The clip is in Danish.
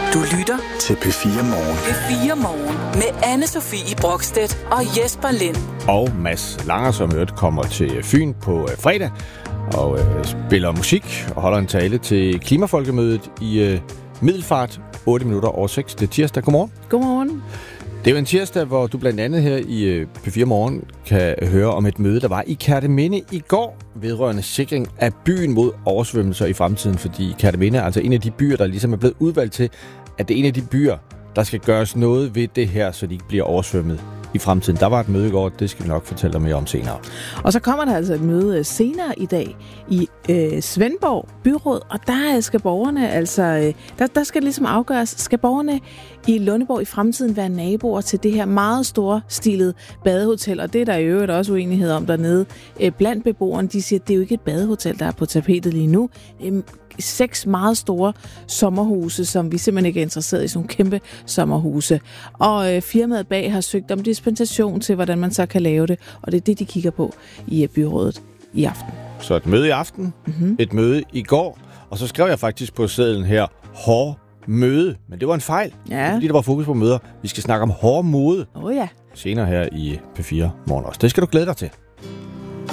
Du lytter til P4 Morgen. P4 Morgen med Anne-Sophie Brokstedt og Jesper Lind. Og Mads Langer, som kommer til Fyn på fredag og spiller musik og holder en tale til Klimafolkemødet i Middelfart 8 minutter over 6. Det er tirsdag. Godmorgen. Godmorgen. Det er jo en tirsdag, hvor du blandt andet her i P4 Morgen kan høre om et møde, der var i Kerteminde i går vedrørende sikring af byen mod oversvømmelser i fremtiden, fordi Kerteminde er altså en af de byer, der ligesom er blevet udvalgt til, at det er en af de byer, der skal gøres noget ved det her, så de ikke bliver oversvømmet i fremtiden. Der var et møde i går, det skal vi nok fortælle dig mere om senere. Og så kommer der altså et møde senere i dag i Svendborg Byråd, og der skal borgerne altså, der skal ligesom afgøres, skal borgerne i Lundeborg i fremtiden være naboer til det her meget store stilede badehotel, og det er der i øvrigt også uenighed om dernede. Blandt beboerne, de siger, at det er jo ikke et badehotel, der er på tapetet lige nu. 6 meget store sommerhuse, som vi simpelthen ikke er interesseret i, sådan nogle kæmpe sommerhuse. Og firmaet bag har søgt om dispensation til, hvordan man så kan lave det, og det er det, de kigger på i byrådet i aften. Så et møde i aften, et møde i går, og så skrev jeg faktisk på sedlen her, hård møde, men det var en fejl, fordi der var fokus på møder. Vi skal snakke om hård mode Ja. senere her i P4 Morgen også. Det skal du glæde dig til.